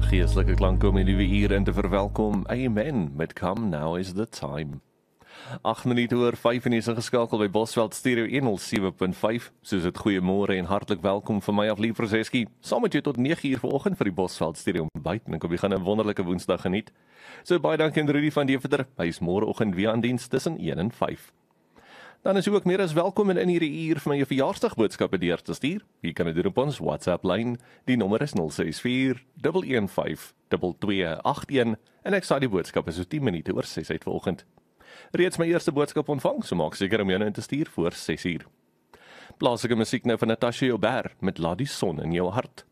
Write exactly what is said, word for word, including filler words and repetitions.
geestelike klanke om die nuwe uur in te verwelkom. Amen, met Come Now is the Time. agt minute oor vyf en is ingeskakel by Bosveld Stereo honderd sewe punt vyf. Soos het goeiemôre en hartlik welkom van my af Lief Roseski. Saam met jou tot nege uur vanoggend vir die Bosveld Stereo ontbyt. En ek hoop jy gaan 'n wonderlike Woensdag geniet. So baie dankie aan Rudy van Deventer. Hy is môreoggend weer aan diens tussen een en vyf. Dan is u ook meer as welkom en in hierdie uur vir my verjaarsdagboodskappe deur te stuur. Jy kan dit doen op ons WhatsApp-lyn. Die nommer is nul ses vier, een een vyf, twee twee agt een en ek sal die boodskappe so tien minute oor ses uit vanoggend. Reeds my eerste boodskap ontvang, so maak seker om jou in te stuur voor ses uur. Plaaslike musiek nou van Natasha Joubert met Laat die son in jou hart.